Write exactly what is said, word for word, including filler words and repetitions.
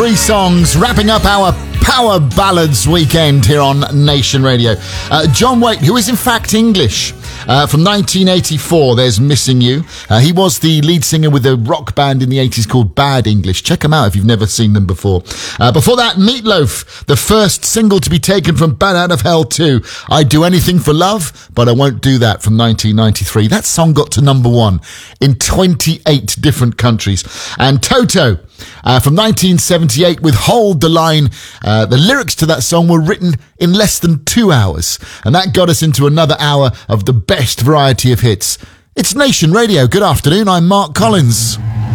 Three songs wrapping up our Power Ballads weekend here on Nation Radio. Uh, John Waite, who is in fact English, uh, from nineteen eighty-four, there's Missing You. Uh, he was the lead singer with a rock band in the eighties called Bad English. Check them out if you've never seen them before. Uh, before that, Meatloaf, the first single to be taken from Bat Out of Hell two, I'd Do Anything for Love, But I Won't Do That, from nineteen ninety-three. That song got to number one in twenty-eight different countries. And Toto, Uh, from nineteen seventy-eight, with Hold the Line. Uh, the lyrics to that song were written in less than two hours. And that got us into another hour of the best variety of hits. It's Nation Radio. Good afternoon. I'm Mark Collins.